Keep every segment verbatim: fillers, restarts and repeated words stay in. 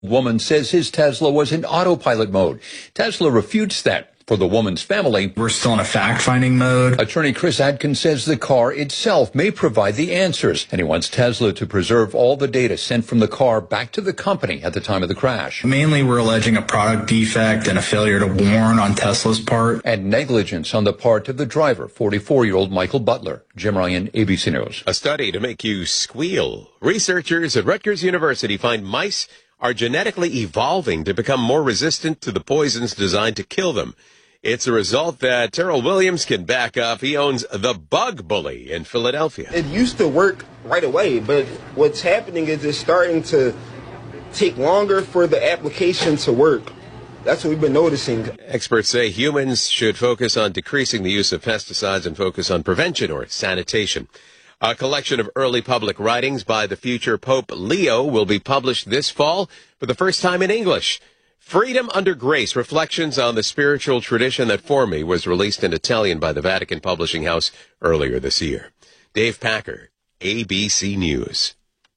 Woman says his Tesla was in autopilot mode. Tesla refutes that. For the woman's family, we're still in a fact-finding mode. Attorney Chris Adkins says the car itself may provide the answers, and he wants Tesla to preserve all the data sent from the car back to the company at the time of the crash. Mainly, we're alleging a product defect and a failure to warn on Tesla's part. And negligence on the part of the driver, forty-four-year-old Michael Butler. Jim Ryan, A B C News. A study to make you squeal. Researchers at Rutgers University find mice are genetically evolving to become more resistant to the poisons designed to kill them. It's a result that Terrell Williams can back up. He owns The Bug Bully in Philadelphia. It used to work right away, but what's happening is it's starting to take longer for the application to work. That's what we've been noticing. Experts say humans should focus on decreasing the use of pesticides and focus on prevention or sanitation. A collection of early public writings by the future Pope Leo will be published this fall for the first time in English. Freedom Under Grace, Reflections on the Spiritual Tradition That Formed Me, was released in Italian by the Vatican Publishing House earlier this year. Dave Packer, A B C News.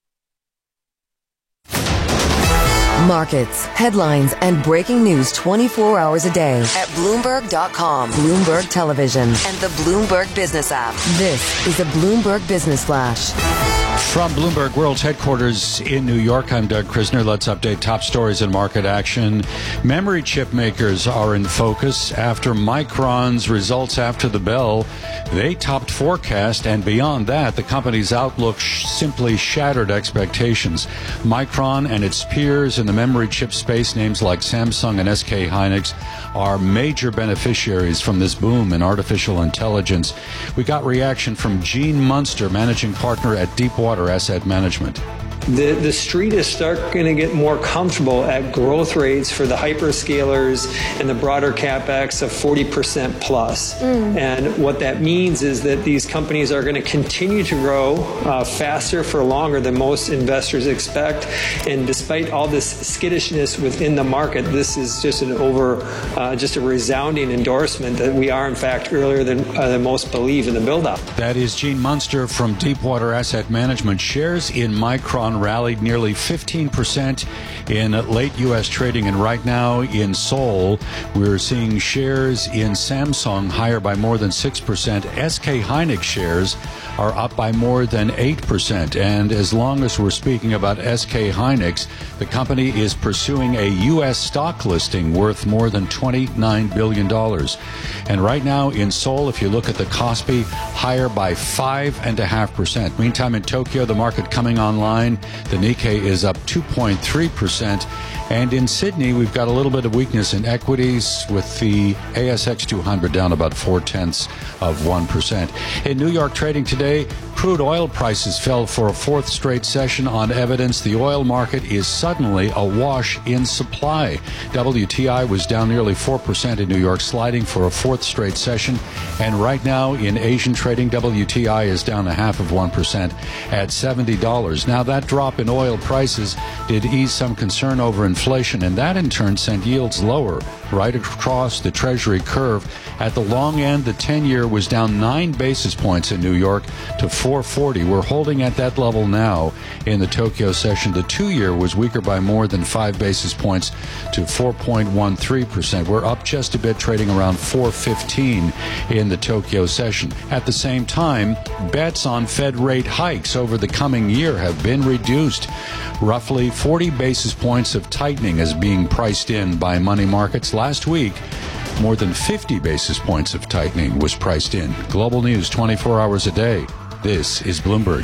Markets, headlines, and breaking news twenty-four hours a day at Bloomberg dot com, Bloomberg Television, and the Bloomberg Business app. This is a Bloomberg Business Flash. From Bloomberg World's headquarters in New York, I'm Doug Krisner. Let's update top stories in market action. Memory chip makers are in focus after Micron's results after the bell. They topped forecast, and beyond that, the company's outlook sh- simply shattered expectations. Micron and its peers in the memory chip space, names like Samsung and S K Hynix, are major beneficiaries from this boom in artificial intelligence. We got reaction from Gene Munster, managing partner at Deepwater Asset Management. The, the street is starting to get more comfortable at growth rates for the hyperscalers and the broader CapEx of forty percent plus. Mm. And what that means is that these companies are going to continue to grow uh, faster for longer than most investors expect. And despite all this skittishness within the market, this is just an over, uh, just a resounding endorsement that we are, in fact, earlier than, uh, than most believe in the build-up. That is Gene Munster from Deepwater Asset Management. Shares in Micron rallied nearly fifteen percent in late U S trading, and right now in Seoul, we're seeing shares in Samsung higher by more than six percent. S K Hynix shares are up by more than eight percent. And as long as we're speaking about S K Hynix, the company is pursuing a U S stock listing worth more than twenty-nine billion dollars. And right now in Seoul, if you look at the Kospi, higher by five point five percent. Meantime, in Tokyo, the market coming online, the Nikkei is up two point three percent. And in Sydney, we've got a little bit of weakness in equities with the A S X two hundred down about four-tenths of one percent. In New York trading today, crude oil prices fell for a fourth straight session on evidence the oil market is suddenly awash in supply. W T I was down nearly four percent in New York, sliding for a fourth straight session. And right now in Asian trading, W T I is down a half of one percent at seventy dollars. Now that drop in oil prices did ease some concern over inflation, and that in turn sent yields lower right across the Treasury curve. At the long end, the ten-year was down nine basis points in New York to four forty. We're holding at that level now in the Tokyo session. The two-year was weaker by more than five basis points to four point one three percent. We're up just a bit, trading around four fifteen in the Tokyo session. At the same time, bets on Fed rate hikes over the coming year have been reduced. Roughly forty basis points of tightening is being priced in by money markets. Last week, more than fifty basis points of tightening was priced in. Global news twenty-four hours a day. This is Bloomberg.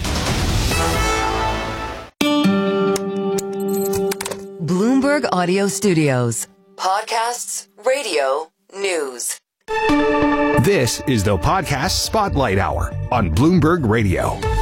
Bloomberg Audio Studios. Podcasts, radio, news. This is the Podcast Spotlight Hour on Bloomberg Radio.